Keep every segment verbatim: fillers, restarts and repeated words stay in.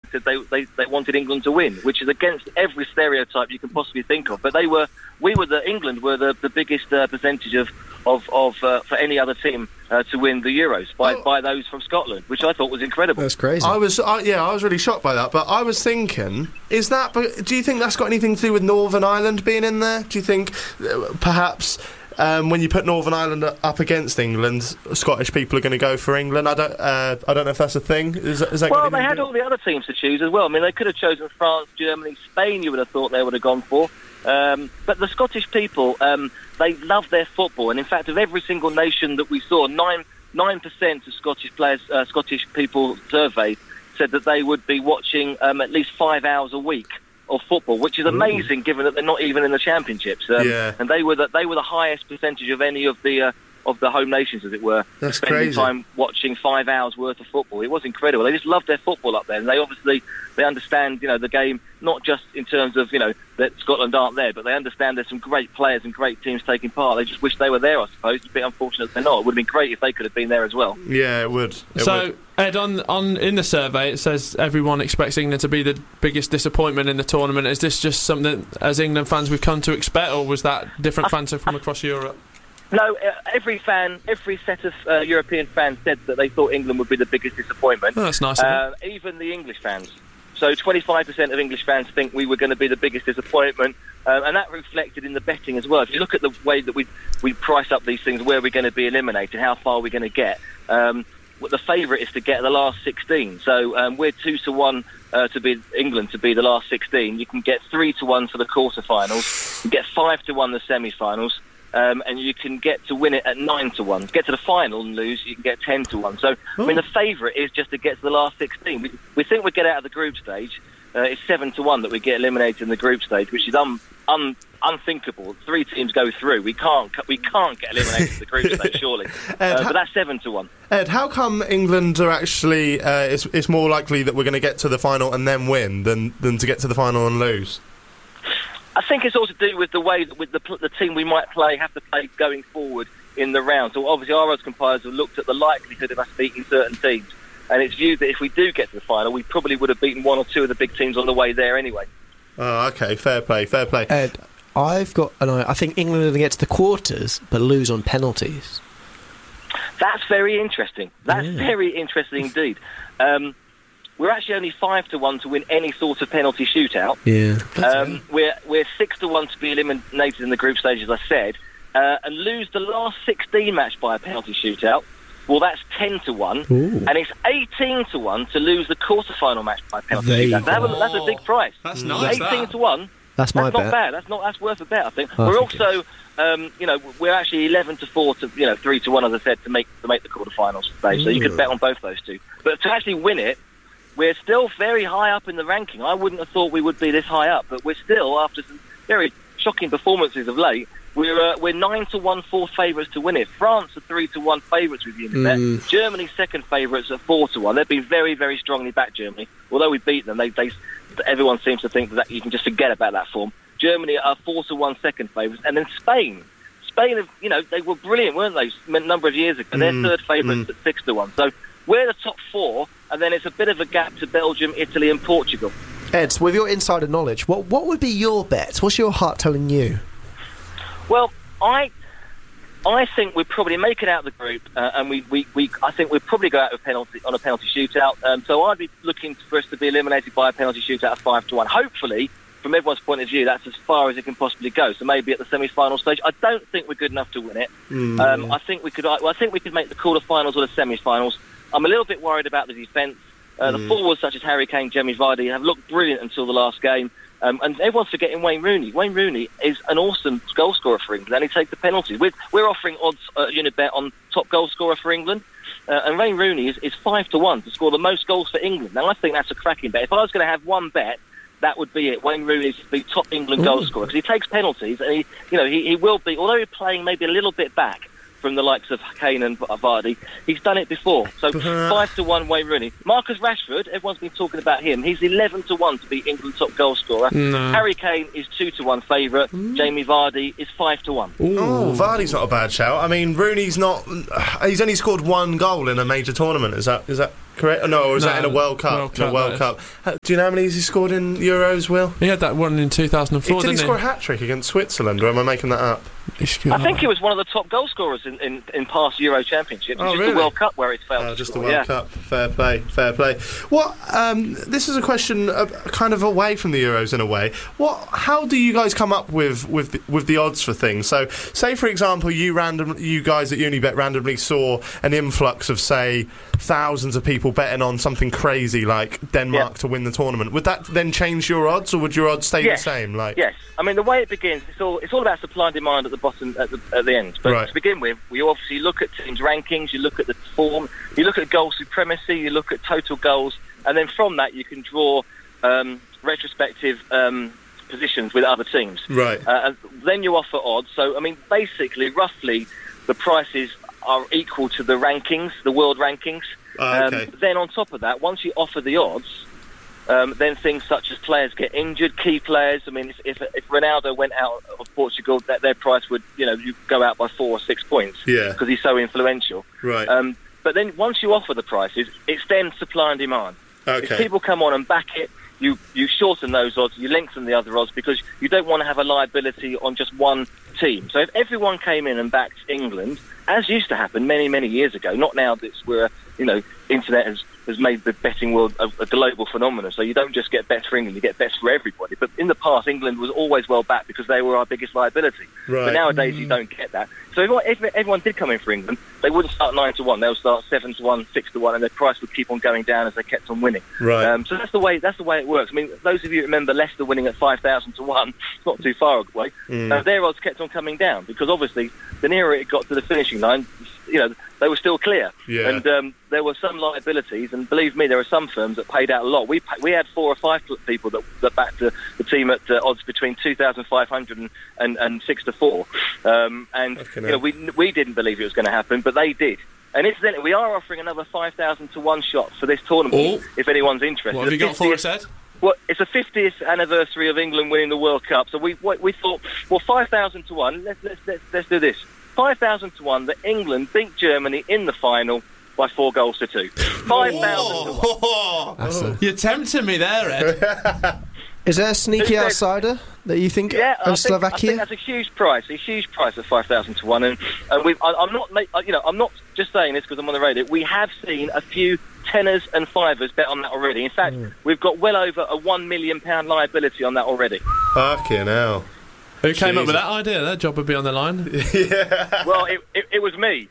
said they, they, they wanted England to win, which is against every stereotype you can possibly think of. But they were, we were the England were the, the biggest uh, percentage of of, of uh, for any other team uh, to win the Euros by oh. by those from Scotland, which I thought was incredible. That's crazy. I was, I, yeah, I was really shocked by that. But I was thinking, is that? Do you think that's got anything to do with Northern Ireland being in there? Do you think uh, perhaps? Um, when you put Northern Ireland up against England, Scottish people are going to go for England. I don't. Uh, I don't know if that's a thing. Is, is that well, they had all the other teams to choose as well. I mean, they could have chosen France, Germany, Spain. You would have thought they would have gone for. Um, but the Scottish people, um, they love their football, and in fact, of every single nation that we saw, nine nine percent of Scottish players, uh, Scottish people surveyed, said that they would be watching um, at least five hours a week of football, which is amazing. Ooh. Given that they're not even in the championships, um, yeah. and they were the, they were the highest percentage of any of the uh, of the home nations, as it were. That's spending crazy. Time watching five hours worth of football. It was incredible. They just loved their football up there, and they obviously they understand, you know, the game not just in terms of, you know, that Scotland aren't there, but they understand there's some great players and great teams taking part. They just wish they were there, I suppose. It's a bit unfortunate they're not. It would have been great if they could have been there as well. Yeah, it would. It so, would. Ed, on, on in the survey, it says everyone expects England to be the biggest disappointment in the tournament. Is this just something, as England fans, we've come to expect, or was that different I, fans from across Europe? No, uh, every fan, every set of uh, European fans said that they thought England would be the biggest disappointment. Oh, that's nice. Uh, even the English fans. So twenty-five percent of English fans think we were going to be the biggest disappointment, um, and that reflected in the betting as well. If you look at the way that we we price up these things, where we're going to be eliminated, how far we're going to get, um, the favourite is to get the last sixteen. So um, we're two to one uh, to be England to be the last sixteen. You can get three to one for the quarterfinals. You can get five to one the semi-finals. Um, and you can get to win it at nine to one. To get to the final and lose, you can get ten to one. So, I mean, the favourite is just to get to the last sixteen. We, we think we get out of the group stage. Uh, it's seven to one that we get eliminated in the group stage, which is un, un, unthinkable. Three teams go through. We can't we can't get eliminated in the group stage, surely. Ed, uh, but that's seven to one. Ed, how come England are actually? Uh, it's, it's more likely that we're going to get to the final and then win than than to get to the final and lose. I think it's all to do with the way that with the, the team we might play have to play going forward in the round. So obviously our odds compilers have looked at the likelihood of us beating certain teams, and it's viewed that if we do get to the final, we probably would have beaten one or two of the big teams on the way there anyway. Oh, okay, fair play, fair play. Ed, I've got an I think England are going to get to the quarters, but lose on penalties. That's very interesting. That's yeah. very interesting indeed. Um, We're actually only five to one to win any sort of penalty shootout. Yeah, um, we're we're six to one to be eliminated in the group stage, as I said, uh, and lose the last sixteen match by a penalty shootout. Well, that's ten to one, Ooh. and it's eighteen to one to lose the quarter-final match by a penalty There you shootout. That's a, that's a big price. That's nice. Eighteen that. to one. That's my That's not bet. bad. That's not. That's worth a bet, I think. I we're think also, um, you know, we're actually eleven to four to, you know, three to one, as I said, to make to make the quarter-finals stage. So you could bet on both those two. But to actually win it, we're still very high up in the ranking. I wouldn't have thought we would be this high up, but we're still, after some very shocking performances of late, we're uh, we're nine to one fourth favourites to win it. France are three to one favourites with Unibet. Mm. Germany's second favourites are four to one. They've been very, very strongly backed, Germany. Although we beat them, they, they everyone seems to think that you can just forget about that form. Germany are four to one second favourites, and then Spain. Spain, have, you know, they were brilliant, weren't they? A number of years ago, they're Mm. third favourites Mm. at six to one. So we're the top four. And then it's a bit of a gap to Belgium, Italy and Portugal. Ed, with your insider knowledge, what what would be your bet? What's your heart telling you? Well, I I think we're probably making out the group, uh, and we, we, we I think we'll probably go out with penalty on a penalty shootout. Um, so I'd be looking for us to be eliminated by a penalty shootout of five to one. Hopefully, from everyone's point of view, that's as far as it can possibly go. So maybe at the semi-final stage, I don't think we're good enough to win it. Mm. Um, I think we could. I, well, I think we could make the quarter-finals or the semi-finals. I'm a little bit worried about the defence. Uh, the Mm. forwards such as Harry Kane, Jamie Vardy have looked brilliant until the last game. Um, and everyone's forgetting Wayne Rooney. Wayne Rooney is an awesome goal scorer for England, and he takes the penalties. We're, we're offering odds at uh, Unibet on top goal scorer for England, uh, and Wayne Rooney is, is five to one to score the most goals for England. Now, I think that's a cracking bet. If I was going to have one bet, that would be it. Wayne Rooney is the top England goal scorer because he takes penalties, and he, you know, he, he will be. Although he's playing maybe a little bit back from the likes of Kane and Vardy, he's done it before. So five to one Wayne Rooney. Marcus Rashford, everyone's been talking about him. He's eleven to one to be England's top goal scorer. No. Harry Kane is two to one favourite. Jamie Vardy is five to one. Oh, Vardy's not a bad shout. I mean, Rooney's not. He's only scored one goal in a major tournament. Is that is that correct? Oh, no, or was No, that in a World Cup? World In a Cup, World that Cup. Uh, Do you know how many he scored in Euros, Will? He had that one in two thousand four, Did he didn't score a hat-trick against Switzerland, or am I making that up? he? He I think he was one of the top goal scorers in, in, in past Euro Championships. It's Oh, just really? the World Cup where it's failed. Oh, to just the score, World yeah. Cup. Fair play, fair play. What? Um, this is a question, uh, kind of away from the Euros in a way. What? How do you guys come up with with the, with the odds for things? So, say for example, you random, you guys at Unibet randomly saw an influx of say thousands of people betting on something crazy like Denmark Yeah. to win the tournament. Would that then change your odds, or would your odds stay Yes. the same? Like, Yes, I mean the way it begins, it's all it's all about supply and demand at the bottom, at the, at the end. But Right. to begin with, we obviously look at teams' rankings, you look at the form, you look at goal supremacy, you look at total goals, and then from that you can draw um, retrospective um, positions with other teams. Right. Uh, and then you offer odds. So I mean, basically, roughly, the prices are equal to the rankings, the world rankings. Ah, okay. Um, then on top of that, once you offer the odds. Um, then things such as players get injured, key players. I mean, if, if, if Ronaldo went out of Portugal, that their price would, you know, you go out by four or six points Yeah. because he's so influential. Right. Um, but then once you offer the prices, it's then supply and demand. If Okay. people come on and back it, you, you shorten those odds, you lengthen the other odds because you don't want to have a liability on just one team. So if everyone came in and backed England, as used to happen many, many years ago, not now that we're, you know, internet has, has made the betting world a, a global phenomenon. So you don't just get bets for England, you get bets for everybody. But in the past, England was always well backed because they were our biggest liability. Right. But nowadays, you don't get that. So if, if everyone did come in for England, they wouldn't start nine to one. They'll start seven to one, six to one, and their price would keep on going down as they kept on winning. Right. Um, so that's the way. That's the way it works. I mean, those of you who remember Leicester winning at five thousand to one, it's not too far away. Mm. Uh, their odds kept on coming down because obviously the nearer it got to the finishing line, you know, they were still clear. Yeah. And um, there were some liabilities, and believe me, there are some firms that paid out a lot. We pa- we had four or five people that, that backed the, the team at uh, odds between two thousand five hundred and, and, and six to four. Um, and Fucking you know, hell. we we didn't believe it was going to happen, but they did. And incidentally, we are offering another five thousand to one shot for this tournament, Oh. if anyone's interested. What have you The got for us, fiftieth Ed? Well, it's the fiftieth anniversary of England winning the World Cup, so we we, we thought, well, five thousand to one. Let's let's let's let's do this. Five thousand to one that England beat Germany in the final by four goals to two. Five thousand to one. That's a- You're tempting me there, Ed. Is there a sneaky Who said- outsider that you think Yeah, I of think, I Slovakia? think that's a huge price, a huge price of five thousand to one. And, and we, I, I'm not, ma- you know, I'm not just saying this because I'm on the radio. We have seen a few tenors and fivers bet on that already. In fact, we've got well over a one million pound liability on that already. Fucking hell. Who came up Jesus. with that idea? That job would be on the line. Well, it, it, it was me.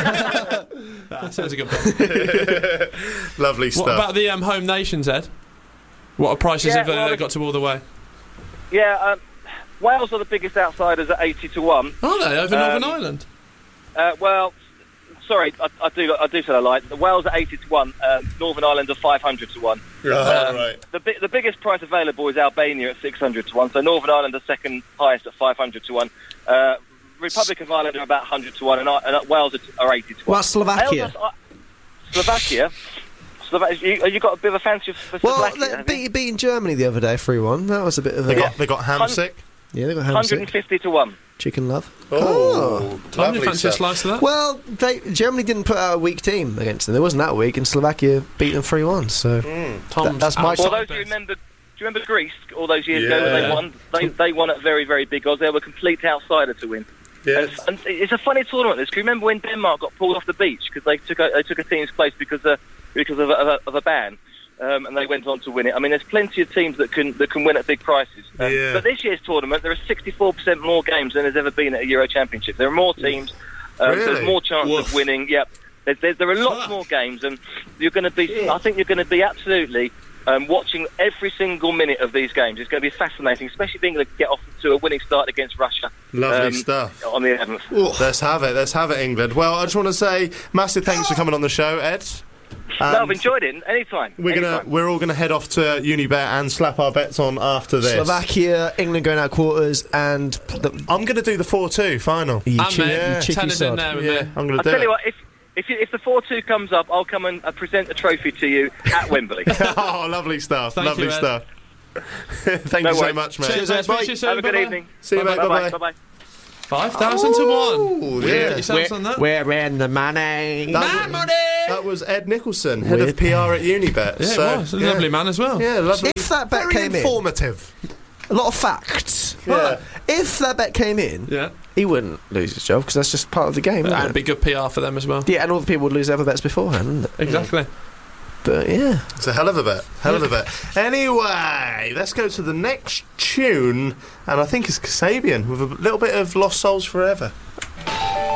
That sounds a good point. Lovely What stuff. about the um, home nations, Ed? What are prices Yeah, have uh, well, got to all the way? Yeah, um, Wales are the biggest outsiders at eighty to one. Are they over Northern Um, Ireland? Uh, well, sorry, I, I do I do tell a lie. The Wales at eighty to one, um, Northern Ireland are five hundred to one. Oh, Um, right. The bi- the biggest price available is Albania at six hundred to one. So Northern Ireland are second highest at five hundred to one. Uh, Republic of Ireland are about one hundred to one, and, I- and Wales are, are eighty to one. What, Slovakia? Else, I- Slovakia. Slovakia. You, you got a bit of a fancy for Well, Slovakia? they have you? beat, beating Germany the other day, three one. That was a bit of They a... got they got ham Hun- sick. Yeah, they got ham one hundred sick. fifty to one. Chicken love. Oh, Tom, you lovely fancy a stuff. slice of that? Well, they, Germany didn't put out a weak team against them. It wasn't that weak, and Slovakia beat them three one. So Tom's that- that's my outside Well, those who best. remember, do you remember Greece all those years ago when Yeah. they won? They, they won at very, very big odds. They were a complete outsider to win. Yes. And, and it's a funny tournament. This. Can you remember when Denmark got pulled off the beach because they took a, they took a team's place because uh, because of a, of a, of a ban, um, and they went on to win it. I mean, there's plenty of teams that can that can win at big prices. Um, Yeah. But this year's tournament, there are sixty-four percent more games than there's ever been at a Euro Championship. There are more teams. Um, Really? There's more chance Woof. of winning. Yep. There's, there's, there are lots Fuck. more games, and you're going to be. I think you're going to be absolutely. Um, watching every single minute of these games. It's going to be fascinating, especially being able to get off to a winning start against Russia. Lovely um, stuff. On the eleventh. Let's have it. Let's have it, England. Well, I just want to say massive thanks for coming on the show, Ed. No, I've And enjoyed it. Anytime. We're gonna Anytime. we're all gonna head off to Unibet and slap our bets on after this. Slovakia, England going out quarters, and the, I'm gonna do the four two final. you, And chi- mate, you yeah. cheeky tennis in sod. there with Yeah, me. I'm gonna I'll do tell it. you what, if if, you, if the four two comes up, I'll come and uh, present a trophy to you at Wembley. Oh, lovely stuff. Thank lovely you, Ed. stuff. Thank No you so much, worries. mate. Cheers, Ed. Speak to you soon. Have a good Bye-bye. evening. See you, mate. Bye-bye. Bye-bye. Bye-bye. Five thousand to one. Ooh, We'll yeah. get yourselves on that. We're in the money. That, My money! that was Ed Nicholson, head We're of P R at Unibet. Yeah, so, it was. A yeah. lovely man as well. Yeah, lovely. If that bet Very came informative. in, a lot of facts. Yeah. If that bet came in, Yeah. he wouldn't lose his job because that's just part of the game. And Isn't it'd it? be good P R for them as well. Yeah, and all the people would lose other bets beforehand, wouldn't it? Exactly. But yeah. It's a hell of a bet. Hell of a bet. Anyway, let's go to the next tune, and I think it's Kasabian with a little bit of Lost Souls Forever.